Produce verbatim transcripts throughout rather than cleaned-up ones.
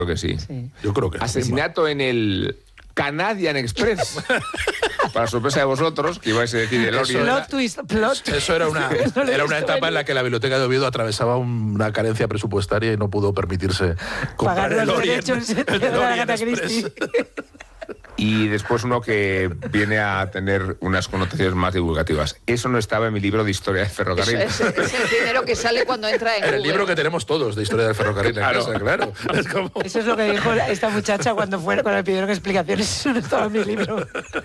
Creo que sí. sí. Yo creo que Asesinato sí, en el Canadian Express. Para sorpresa de vosotros, que ibais a decir el Orient. Plot twist, plot. Eso era una, No era una etapa en la que la Biblioteca de Oviedo atravesaba una carencia presupuestaria y no pudo permitirse comprar Pagar el los Orient, derechos el de la Orient Agatha Express. Christie. Y después uno que viene a tener unas connotaciones más divulgativas. Eso no estaba en mi libro de historia del ferrocarril. Eso es, es el primero que sale cuando entra en En el Google. libro que tenemos todos de historia del ferrocarril en Claro. casa, claro. Es como... Eso es lo que dijo esta muchacha cuando fueron, cuando le pidieron explicaciones. Eso no estaba en mi libro.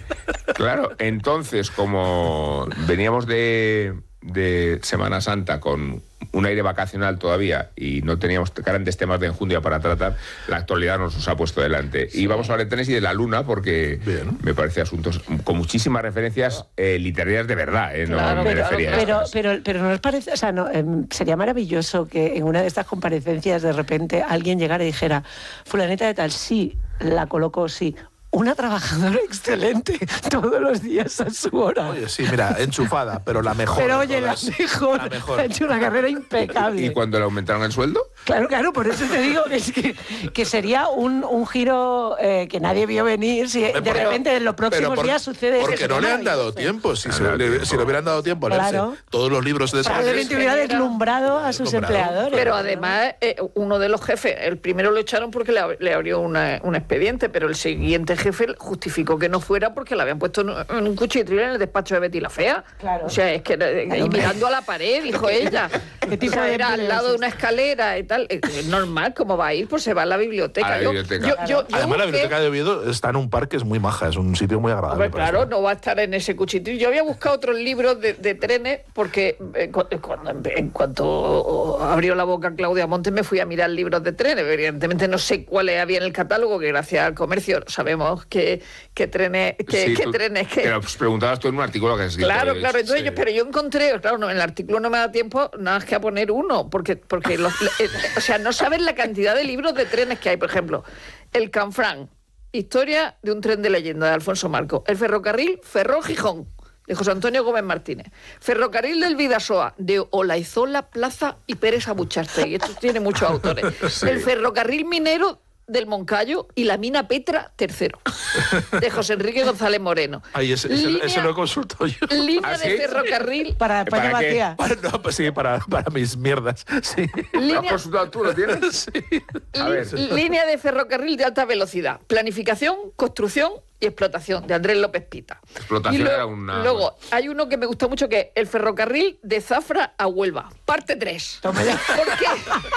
Claro, entonces, como veníamos de, de Semana Santa con un aire vacacional todavía y no teníamos grandes temas de enjundia para tratar, la actualidad nos los ha puesto delante. Sí. Y vamos a hablar de trenes y de la Luna porque Bien. me parece asuntos con muchísimas referencias eh, literarias de verdad. Eh, no Claro, me pero- refería a Pero, estas. pero, pero no os parece, o sea, no, eh, sería maravilloso que en una de estas comparecencias de repente alguien llegara y dijera, fulanita de tal, sí, la colocó, sí. Una trabajadora excelente todos los días a su hora. Oye, sí, mira, enchufada, pero la mejor. Pero de oye, la todas. mejor, La mejor. ha hecho una carrera impecable. ¿Y cuando le aumentaron el sueldo? Claro, claro, por eso te digo que, es que, que sería un, un giro eh, que nadie vio venir si de Pero- repente en los próximos pero por- días sucede eso. Porque no le han dado tiempo. Si, se, Claro, le, tiempo. si le hubieran dado tiempo a leerse Claro. todos los libros de Probablemente hubiera deslumbrado a sus Deslumbrado. empleadores. Pero además, eh, uno de los jefes, el primero lo echaron porque le, ab- le abrió una- un expediente, pero el siguiente jefe justificó que no fuera porque le habían puesto en, en un cuchitril en el despacho de Betty la Fea. Claro. O sea, es que eh, y mirando a la pared, dijo ella. ¿Qué tipo O sea, de era al empleo lado es de una escalera y tal. Es es normal, ¿cómo va a ir? Pues se va a la biblioteca. A la Yo- biblioteca. yo- Claro. yo- yo Además, la busqué- biblioteca de Oviedo está en un parque, es muy maja, es un sitio muy agradable. Hombre, para claro, estar. no va a estar en ese cuchitril. Yo había buscado otros libros de, de trenes porque eh, cu- cuando, en cuanto abrió la boca Claudia Montes me fui a mirar libros de trenes. Evidentemente no sé cuáles había en el catálogo, que gracias al comercio sabemos que, que trenes, que, Sí, que tú- trenes, que... Te lo preguntabas tú en un artículo que has escrito. Claro, de- claro. Entonces sí. yo, pero yo encontré, claro, no, en el artículo no me da tiempo nada más que a poner uno, porque, porque los, eh, o sea, no sabes la cantidad de libros de trenes que hay. Por ejemplo, el Canfrán, historia de un tren de leyenda de Alfonso Marco. El ferrocarril Ferrol-Gijón, de José Antonio Gómez Martínez. Ferrocarril del Vidasoa, de Olaizola, Plaza y Pérez Abuchaste. Y esto tiene muchos autores. Sí. El ferrocarril minero del Moncayo y la mina Petra tercero, de José Enrique González Moreno. Ay, ese, ese- Línea- ese lo he consultado yo. Línea ¿Ah, de sí? ferrocarril. Para España ¿Para qué? vacía. Para, no, pues sí, para, para mis mierdas. Sí. ¿Lo has Línea, consultado tú? ¿Lo tienes? Sí. A ver. li- línea de ferrocarril de alta velocidad. Planificación, construcción y explotación, de Andrés López Pita. Explotación Y lo- era una- Luego, hay uno que me gusta mucho, que es el ferrocarril de Zafra a Huelva, parte tres. Toma ya. ¿Por qué?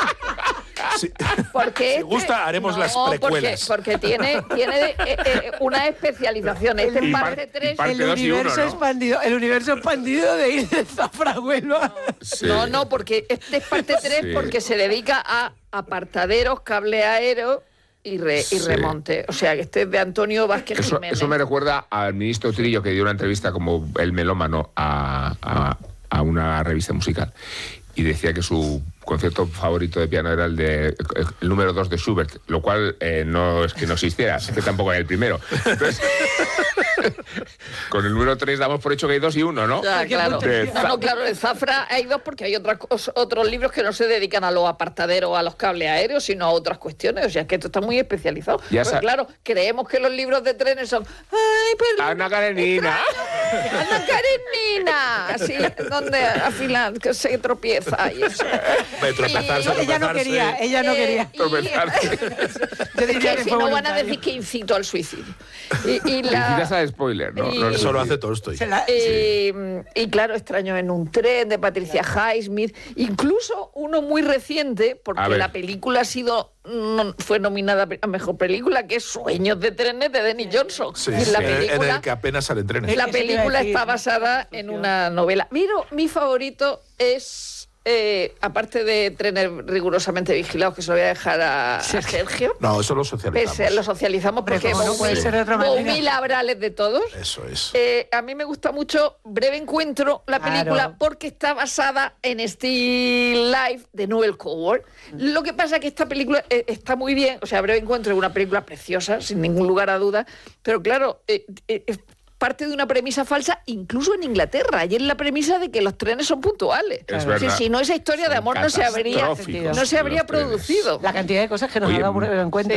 Sí. Porque Si este- gusta, haremos las porque- precuelas. Porque, tiene, tiene eh, eh, una especialización. Este Y es par- parte y tres. parte El dos y uno, universo ¿no? expandido, el universo expandido de ir de Zafra a Huelva. Sí. No, no, porque este es parte tres Sí. porque se dedica a apartaderos, cable aéreo y, re- y Sí. remonte. O sea, que este es de Antonio Vázquez Eso, Jiménez. eso me recuerda al ministro Trillo, que dio una entrevista como el melómano a, a, a una revista musical. Y decía que su concierto favorito de piano era el de el número dos de Schubert, lo cual eh, no es que no existiera, es que tampoco era el primero. Entonces, con el número tres damos por hecho que hay dos y uno, ¿no? Ya, claro. De No, no, claro, en Zafra hay dos porque hay otras cos- otros libros que no se dedican a los apartaderos, a los cables aéreos, sino a otras cuestiones. O sea, que esto está muy especializado. Ya Pues sa- claro, creemos que los libros de trenes son... ¡Ay, pero... Ana Karenina. Ana Karenina! Así, donde al final que se tropieza y eso. De tropezarse, Y- Ella no tropezarse. quería, ella no Eh, quería. y- Tropezarse. Yo diría que que si fue no van a voluntario. decir que incito al suicidio. Y, y la- Felicitas al spoiler, ¿no? y- No, Eso lo hace Tolstoy. Se la- Eh, y claro, Extraño en un tren, de Patricia Highsmith, incluso uno muy reciente, A porque ver. la película ha sido no- fue nominada a mejor película, que es Sueños de trenes de Denis Johnson. Sí, Y la sí, en película, el que apenas salen trenes. la Eso te iba a película decir. está basada en una novela. Mira, mi favorito es, eh, aparte de Trenes rigurosamente vigilados, que se lo voy a dejar a, a Sergio. No, eso lo socializamos. Pese, lo socializamos Hombre, porque como no puede ser de otra manera. mil labrales de todos. Eso es. Eh, a mí me gusta mucho Breve Encuentro, la Claro. película, porque está basada en Still Life de Noel Coward. Lo que pasa es que esta película eh, está muy bien, o sea, Breve Encuentro es una película preciosa, sin ningún lugar a duda, pero claro, eh, eh, es parte de una premisa falsa, incluso en Inglaterra, y es la premisa de que los trenes son puntuales. Es O sea, verdad. si no, esa historia de Son amor no se habría, catastróficos no se habría los trenes. producido. La cantidad de cosas que nos Oye, ha dado en cuenta.